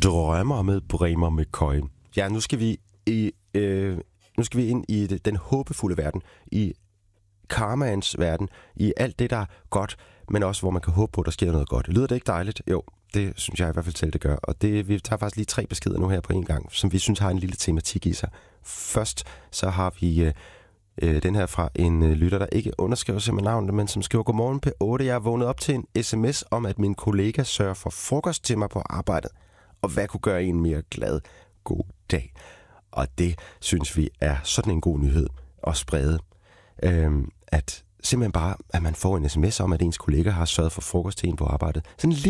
Drømmer med Bremer McCoy. Ja, nu skal vi ind i den håbefulde verden, i karmaens verden, i alt det, der er godt, men også hvor man kan håbe på, at der sker noget godt. Lyder det ikke dejligt? Jo, det synes jeg i hvert fald selv, det gør. Og vi tager faktisk lige 3 beskeder nu her på en gang, som vi synes har en lille tematik i sig. Først så har vi den her fra en lytter, der ikke underskriver sig med navnet, men som skriver: Godmorgen P8. Jeg er vågnet op til en sms om, at min kollega sørger for frokost til mig på arbejdet. Og hvad kunne gøre en mere glad? God dag. Og det synes vi er sådan en god nyhed at sprede. At simpelthen bare, at man får en sms om, at ens kollega har sørget for frokost til en på arbejdet. Sådan en